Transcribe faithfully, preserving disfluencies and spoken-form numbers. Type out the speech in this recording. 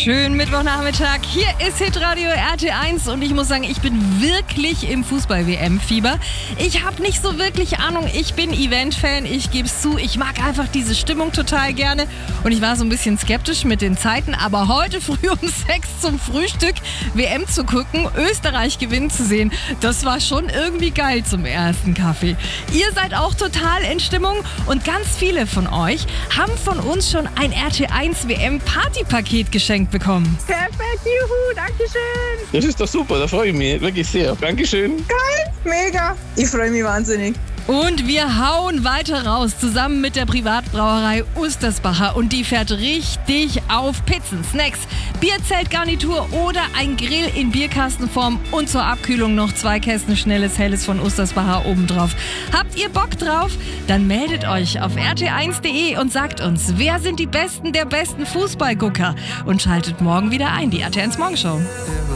Schönen Mittwochnachmittag. Hier ist Hitradio R T eins und ich muss sagen, ich bin wirklich im Fußball-W M-Fieber. Ich habe nicht so wirklich Ahnung. Ich bin Event-Fan, ich gebe es zu. Ich mag einfach diese Stimmung total gerne und ich war so ein bisschen skeptisch mit den Zeiten. Aber heute früh um sechs zum Frühstück W M zu gucken, Österreich gewinnen zu sehen, das war schon irgendwie geil zum ersten Kaffee. Ihr seid auch total in Stimmung und ganz viele von euch haben von uns schon ein R T eins W M-Partypaket geschenkt bekommen. Perfekt, juhu, dankeschön. Das ist doch super, da freue ich mich wirklich sehr. Dankeschön. Geil, mega. Ich freue mich wahnsinnig. Und wir hauen weiter raus, zusammen mit der Privatbrauerei Ustersbacher. Und die fährt richtig auf Pizzen, Snacks, Bierzeltgarnitur oder ein Grill in Bierkastenform. Und zur Abkühlung noch zwei Kästen schnelles Helles von Ustersbacher obendrauf. Habt ihr Bock drauf? Dann meldet euch auf r t eins punkt d e und sagt uns, wer sind die Besten der besten Fußballgucker? Und schaltet morgen wieder ein, die R T eins Morgenshow.